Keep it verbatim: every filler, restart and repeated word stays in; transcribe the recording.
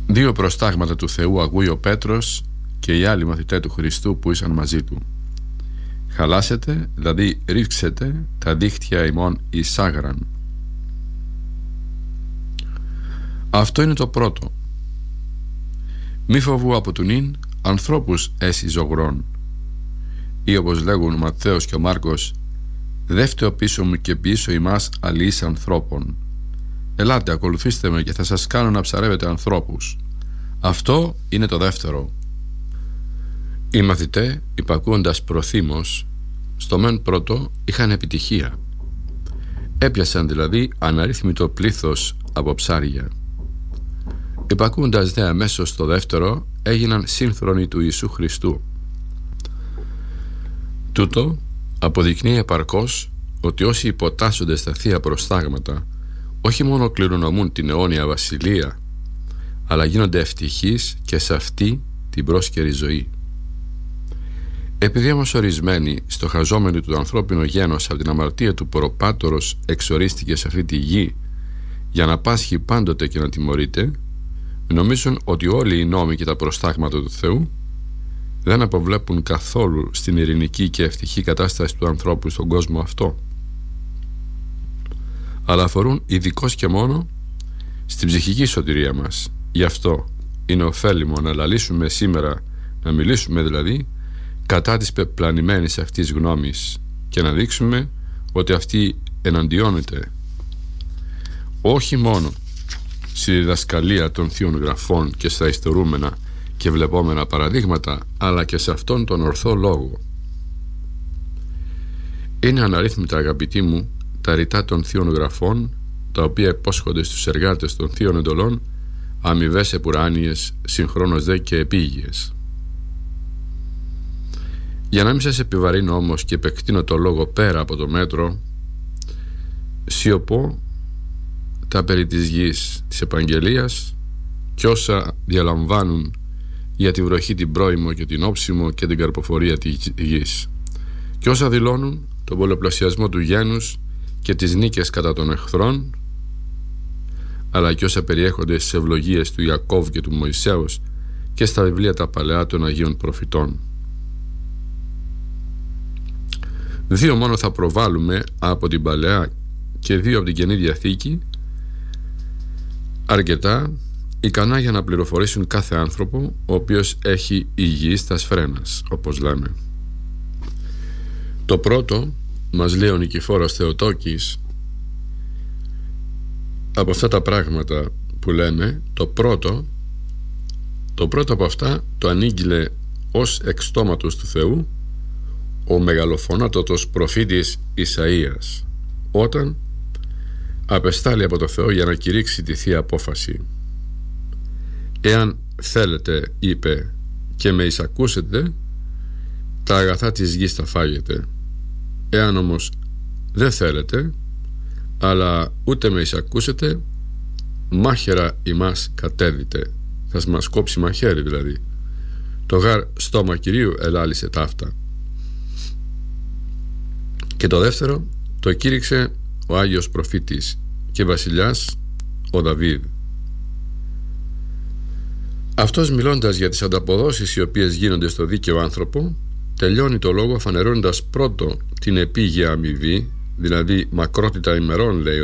Δύο προστάγματα του Θεού ακούει ο Πέτρος και οι άλλοι μαθητές του Χριστού που ήσαν μαζί του. Χαλάσετε, δηλαδή ρίξετε τα δίχτυα ημών εις άγραν. Αυτό είναι το πρώτο. Μη φοβού από του νυν ανθρώπους έσυ ζωγρών, ή όπως λέγουν ο Ματθαίος και ο Μάρκος, δεύτε πίσω μου και πίσω ημάς αλληλείς ανθρώπων. Ελάτε, ακολουθήστε με και θα σας κάνω να ψαρεύετε ανθρώπους. Αυτό είναι το δεύτερο. Οι μαθητές, υπακούοντας προθύμως, στο μεν πρώτο είχαν επιτυχία. Έπιασαν δηλαδή αναρρύθμιτο πλήθος από ψάρια. Υπακούοντας δε αμέσως στο δεύτερο, έγιναν σύμφρονοι του Ιησού Χριστού. Τούτο αποδεικνύει επαρκώς ότι όσοι υποτάσσονται στα θεία προστάγματα όχι μόνο κληρονομούν την αιώνια βασιλεία, αλλά γίνονται ευτυχείς και σε αυτή την πρόσκαιρη ζωή. Επειδή όμως ορισμένοι στο χαζόμενο του ανθρώπινο γένος από την αμαρτία του προπάτορος εξορίστηκε σε αυτή τη γη για να πάσχει πάντοτε και να τιμωρείται, νομίζουν ότι όλοι οι νόμοι και τα προστάγματα του Θεού δεν αποβλέπουν καθόλου στην ειρηνική και ευτυχή κατάσταση του ανθρώπου στον κόσμο αυτό, αλλά αφορούν ειδικώς και μόνο στην ψυχική σωτηρία μας. Γι' αυτό είναι ωφέλιμο να λαλήσουμε σήμερα, να μιλήσουμε δηλαδή κατά της πεπλανημένης αυτής γνώμης και να δείξουμε ότι αυτή εναντιώνεται όχι μόνο στη διδασκαλία των θείων γραφών και στα ιστορούμενα και βλεπόμενα παραδείγματα, αλλά και σε αυτόν τον ορθό λόγο. Είναι αναρρύθμιτα, αγαπητοί μου, τα ρητά των θείων γραφών, τα οποία υπόσχονται στους εργάτες των θείων εντολών αμοιβές επουράνιες, συγχρόνως δε και επίγειες. Για να μην σας επιβαρύνω όμως και επεκτείνω το λόγο πέρα από το μέτρο, σιωπώ τα περί της γης της επαγγελίας και όσα διαλαμβάνουν για τη βροχή την πρώιμο και την όψιμο και την καρποφορία της γης, και όσα δηλώνουν τον πολλαπλασιασμό του γένους και τις νίκες κατά των εχθρών, αλλά και όσα περιέχονται στις ευλογίες του Ιακώβ και του Μωυσέως και στα βιβλία τα παλαιά των Αγίων Προφητών. Δύο μόνο θα προβάλλουμε από την Παλαιά και δύο από την Καινή Διαθήκη, αρκετά ικανά για να πληροφορήσουν κάθε άνθρωπο ο οποίος έχει υγιή στα σφρένας, όπως λέμε. Το πρώτο, μας λέει ο Νικηφόρος Θεοτόκης, από αυτά τα πράγματα που λέμε, το πρώτο το πρώτο από αυτά το ανήγγειλε ως εξ στόματος του Θεού ο μεγαλοφωνάτοτος προφήτης Ισαΐας, όταν απεστάλει από το Θεό για να κηρύξει τη Θεία Απόφαση. «Εάν θέλετε», είπε, «και με εισακούσετε, τα αγαθά της γης θα φάγετε. Εάν όμως δεν θέλετε, αλλά ούτε με εισακούσετε, μάχαιρα ημάς κατέδειτε». Θα μας κόψει μαχαίρι δηλαδή. Το γάρ στόμα Κυρίου ελάλησε ταύτα. Και το δεύτερο το κήρυξε ο Άγιος Προφήτης και βασιλιάς ο Δαβίδ. Αυτός, μιλώντας για τις ανταποδόσεις οι οποίες γίνονται στο δίκαιο άνθρωπο, τελειώνει το λόγο φανερώνοντας πρώτο την επίγεια αμοιβή, δηλαδή μακρότητα ημερών, λέει